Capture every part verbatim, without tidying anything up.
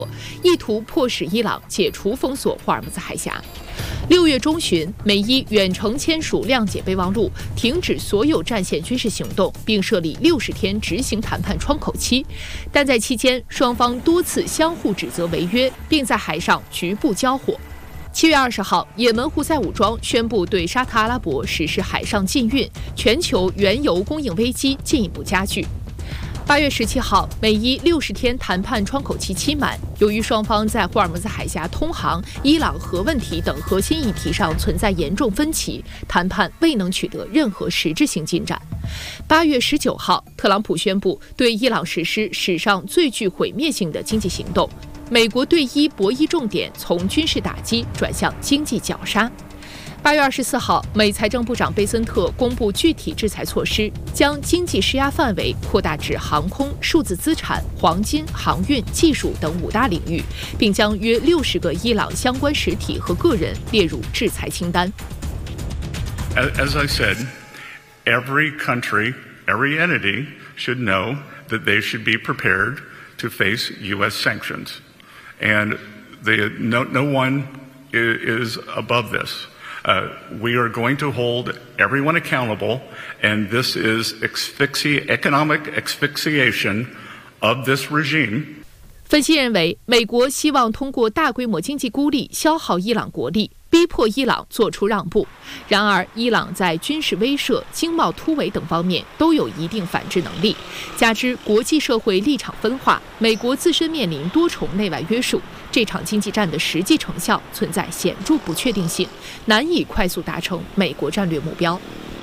意图迫使伊朗解除封锁霍尔木兹海峡。六月中旬，美伊远程签署谅解备忘录，停止所有战线军事行动，并设立六十天执行谈判窗口期。但在期间，双方多次相互指责违约，并在海上局部交火。七月二十号，也门胡塞武装宣布对沙特阿拉伯实施海上禁运，全球原油供应危机进一步加剧。八月十七号，美伊六十天谈判窗口期期满，由于双方在霍尔木兹海峡通航、伊朗核问题等核心议题上存在严重分歧，谈判未能取得任何实质性进展。八月十九号，特朗普宣布对伊朗实施史上最具毁灭性的经济行动，美国对伊博弈重点从军事打击转向经济绞杀。八月二十四号，美财政部长贝森特公布具体制裁措施，将经济施压范围扩大至航空、数字资产、黄金、航运、技术等五大领域，并将约六十个伊朗相关实体和个人列入制裁清单。 As I said, every country, every entity should know that they should be prepared to face U S sanctions, and they, no, no one is above this.Uh, we are going to hold everyone accountable, and this is asphyxi- economic asphyxiation of this regime. 分析认为，美国希望通过大规模经济孤立消耗伊朗国力，逼迫伊朗做出让步。然而，伊朗在军事威慑、经贸突围等方面都有一定反制能力，加之国际社会立场分化，美国自身面临多重内外约束，这场经济战的实际成效存在显著不确定性，难以快速达成美国战略目标。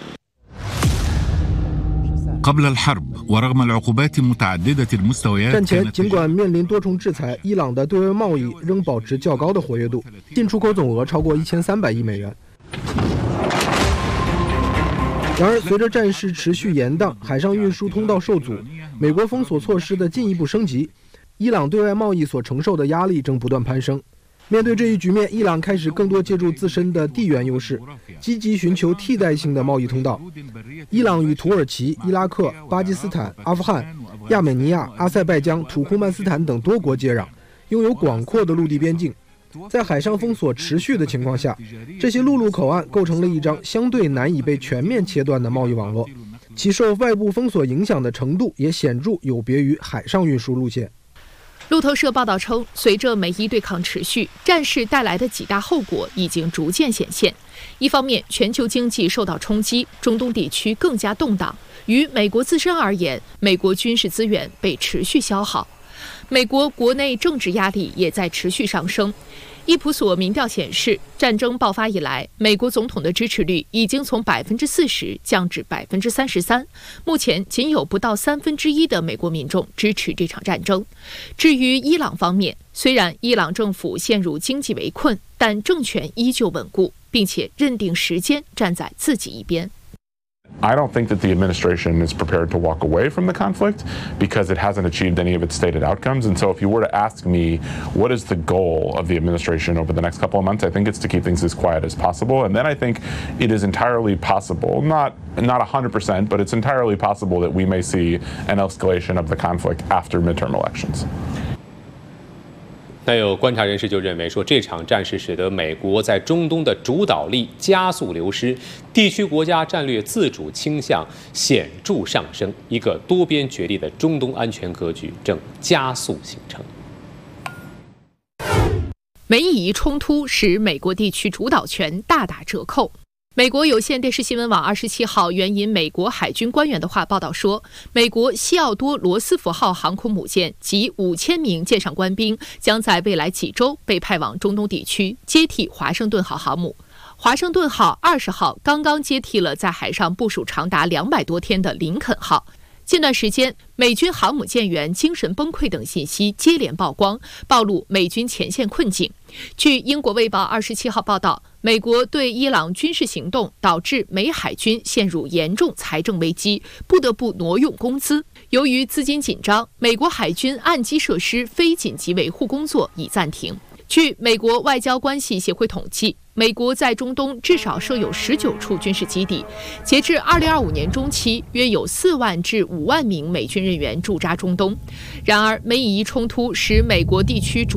战前，尽管面临多重制裁，伊朗的对外贸易仍保持较高的活跃度，进出口总额超过一千三百亿美元。然而，随着战事持续延宕，海上运输通道受阻，美国封锁措施的进一步升级，伊朗对外贸易所承受的压力正不断攀升。面对这一局面，伊朗开始更多借助自身的地缘优势，积极寻求替代性的贸易通道。伊朗与土耳其、伊拉克、巴基斯坦、阿富汗、亚美尼亚、阿塞拜疆、土库曼斯坦等多国接壤，拥有广阔的陆地边境。在海上封锁持续的情况下，这些陆路口岸构成了一张相对难以被全面切断的贸易网络，其受外部封锁影响的程度也显著有别于海上运输路线。 路透社报道称，随着美伊对抗持续，战事带来的几大后果已经逐渐显现。一方面，全球经济受到冲击，中东地区更加动荡；于美国自身而言，美国军事资源被持续消耗，美国国内政治压力也在持续上升。伊普索民调显示，战争爆发以来，美国总统的支持率已经从百分之四十降至百分之三十三。目前，仅有不到三分之一的美国民众支持这场战争。至于伊朗方面，虽然伊朗政府陷入经济围困，但政权依旧稳固，并且认定时间站在自己一边。 I don't think that the administration is prepared to walk away from the conflict because it hasn't achieved any of its stated outcomes. And so if you were to ask me what is the goal of the administration over the next couple of months, I think it's to keep things as quiet as possible. And then I think it is entirely possible, not not one hundred percent, but it's entirely possible that we may see an escalation of the conflict after midterm elections. 那有观察人士就认为说，这场战事使得美国在中东的主导力加速流失，地区国家战略自主倾向显著上升，一个多边角力的中东安全格局正加速形成。 美以冲突使美国地区主导权大打折扣。美国有线电视新闻网二十七号援引美国海军官员的话报道说，美国西奥多·罗斯福号航空母舰及五千名舰上官兵将在未来几周被派往中东地区，接替华盛顿号航母。华盛顿号二十号刚刚接替了在海上部署长达两百多天的林肯号。近段时间，美军航母舰员精神崩溃等信息接连曝光，暴露美军前线困境。据英国卫报二十七号报道，美国对伊朗军事行动导致美海军陷入严重财政危机，不得不挪用工资。由于资金紧张，美国海军岸基设施非紧急维护工作已暂停。据美国外交关系协会统计， 美国在中东至少设有十九处军事基地，截至二零二五年中期，约有四万至五万名美军人员驻扎中东。然而，美以伊冲突使美国地区主